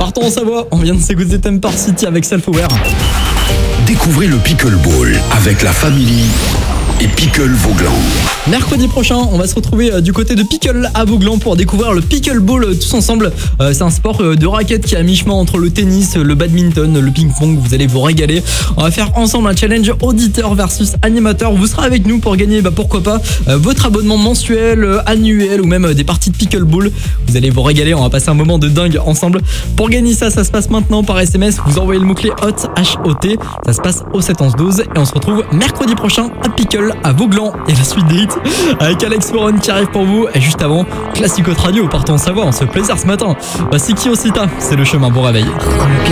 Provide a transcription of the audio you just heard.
Partons en Savoie, on vient de s'écouter Temper City avec Self-Aware. Découvrez le Pickleball avec la Family et Pickle Vauglan. Mercredi prochain, on va se retrouver du côté de Pickle à Vauglan pour découvrir le Pickleball tous ensemble. C'est un sport de raquette qui est à mi-chemin entre le tennis, le badminton, le ping-pong. Vous allez vous régaler. On va faire ensemble un challenge auditeur versus animateur. Vous serez avec nous pour gagner, pourquoi pas, votre abonnement mensuel, annuel ou même des parties de Pickleball. Vous allez vous régaler. On va passer un moment de dingue ensemble. Pour gagner ça se passe maintenant par SMS. Vous envoyez le mot-clé HOT, H-O-T. Ça se passe au 711-12 et on se retrouve mercredi prochain à Pickle à Vauglan. Et la suite des hits avec Alex Moron qui arrive pour vous. Et juste avant, Classico Radio, partons en Savoie, on se fait plaisir ce matin. Voici Kiosita, c'est le chemin, bon réveil.